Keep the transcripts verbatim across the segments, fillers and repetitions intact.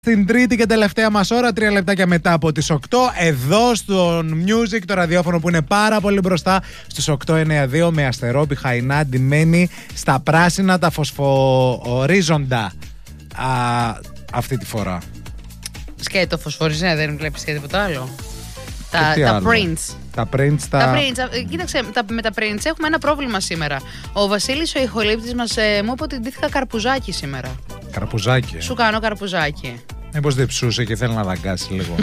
Στην τρίτη και τελευταία μας ώρα, τρία λεπτάκια μετά από τις οκτώ, εδώ στον Music, το ραδιόφωνο που είναι πάρα πολύ μπροστά, στους οκτώ εννιά δύο, με αστερό πιχαϊνά ντυμένη στα πράσινα τα φωσφορίζοντα. Α, αυτή τη φορά. Σκέτο φωσφοριζέ, δεν βλέπεις και τίποτα άλλο. Τα, τα τα prints. Τα prints, τα... τα prints. Κοίταξε, τα, με τα prints έχουμε ένα πρόβλημα σήμερα. Ο Βασίλης, ο ηχολήπτης μας, ε, μου είπε ότι ντύθηκα καρπουζάκι σήμερα. Καρπουζάκι. Σου κάνω καρπουζάκι. Μήπως διψούσε και θέλει να δαγκάσει λίγο.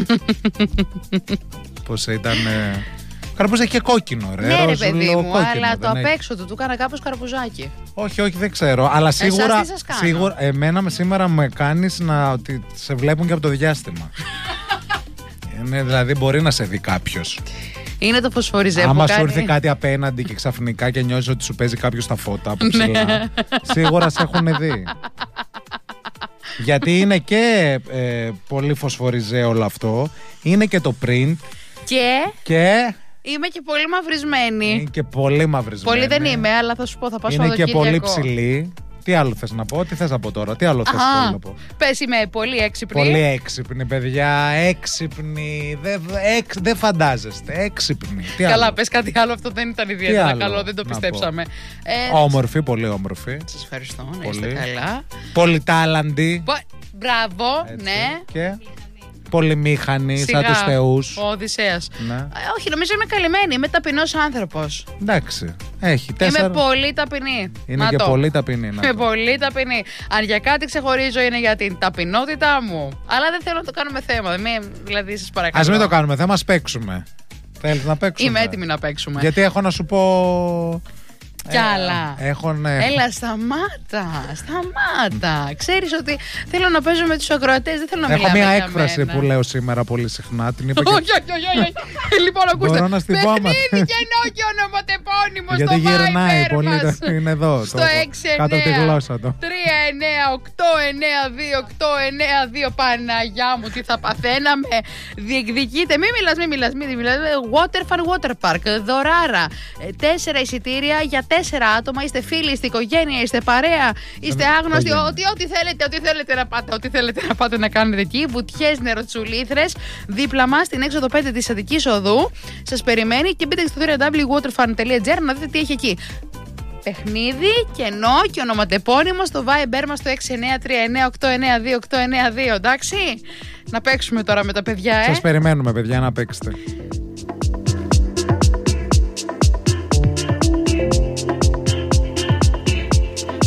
Πώς ήταν. Ε... Καρπουζάκι και κόκκινο, ρε. Ναι, ρε παιδί μου, κόκκινο, αλλά το απ' έχει... έξω του του έκανα κάπως καρπουζάκι. Όχι, όχι, δεν ξέρω. Αλλά σίγουρα. Εσάς τι σας κάνω? Σίγουρα εμένα σήμερα με κάνεις να ότι σε βλέπουν και από το διάστημα. Είναι, δηλαδή μπορεί να σε δει κάποιος. Είναι το φωσφοριζέ. Άμα που σου κάνει... έρθει κάτι απέναντι και ξαφνικά και νιώσεις ότι σου παίζει κάποιος τα φώτα από ψηλά, σίγουρα σε έχουν δει. Γιατί είναι και ε, πολύ φωσφοριζέ όλο αυτό. Είναι και το print. Και... Και... Είμαι και πολύ μαυρισμένη. Είναι και πολύ μαυρισμένη. Πολύ δεν είμαι, αλλά θα σου πω, θα πάω στο Είναι και πολύ Κυριακό. ψηλή. Τι άλλο θες να πω, τι θες να πω τώρα, τι άλλο θες να πω. Πες, είμαι πολύ έξυπνη. Πολύ έξυπνη, παιδιά, έξυπνη, δεν δε φαντάζεστε, έξυπνη. Τι Καλά, άλλο? πες κάτι άλλο, αυτό δεν ήταν ιδιαίτερα καλό, δεν το πιστέψαμε. Ε, όμορφη, πολύ όμορφη. Σας ευχαριστώ, να πολύ. είστε καλά. Πολυτάλαντη. Πο... Μπράβο, έτσι, ναι. Και πολυμήχανη, σαν τους θεούς. Ο Οδυσσέας. Ναι. Ε, όχι, νομίζω είμαι καλυμμένη, είμαι ταπεινός άνθρωπος. Εντάξει, έχει τέσσερα. Είμαι πολύ ταπεινή. Είναι να και το. πολύ ταπεινή. Είμαι πολύ ταπεινή. Αν για κάτι ξεχωρίζω είναι για την ταπεινότητά μου. Αλλά δεν θέλω να το κάνουμε θέμα. Μην, δηλαδή, σας παρακαλώ. Ας μην το κάνουμε θέμα, ας παίξουμε. Θέλεις να παίξουμε? Είμαι έτοιμη να παίξουμε. Γιατί έχω να σου πω. Κι άλλα. Ε, έχω, ναι. Έλα, σταμάτα. Σταμάτα. Ξέρεις ότι θέλω να παίζω με τους ακροατές, δεν θέλω να έχω μιλάμε μια για έκφραση μένα. που λέω σήμερα πολύ συχνά. Την είπα και... Όχι, όχι, όχι, όχι. Λοιπόν, ακούστε. Μπορώ να στην πω άμα. Παιχνίδι καινούργιο ονοματεπώνυμο στο Γιατί γυρνάει Viber πολύ. μας. Είναι εδώ. Στο το- έξι Κάτω από τη εννιά γλώσσα του. τρία εννιά οκτώ εννιά δύο οκτώ εννιά δύο. Παναγιά μου, τι θα παθαίναμε. Διεκδικείτε. Μην μιλάς, μην μιλάς, μην μιλάς. Waterfun Water Park. Δωράρα. Ε, Τέσσερα εισιτήρια για τέσσερα άτομα. Είστε φίλοι, είστε οικογένεια, είστε παρέα, είστε άγνωστοι. Ό,τι, ό,τι θέλετε, ό,τι θέλετε να πάτε, ό,τι θέλετε να πάτε να κάνετε εκεί. Βουτιές, νεροτσουλήθρες, δίπλα μας στην έξοδο πέντε της Αττικής Οδού. Σας περιμένει και μπείτε στο double-u double-u double-u τελεία waterfun τελεία gr να δείτε τι έχει εκεί. Παιχνίδι, κενό και ονοματεπώνυμο στο Viber μας στο έξι εννιά τρία εννιά οκτώ εννιά δύο οκτώ εννιά δύο. Εντάξει, να παίξουμε τώρα με τα παιδιά, ε. Σας περιμένουμε, παιδιά, να παίξετε.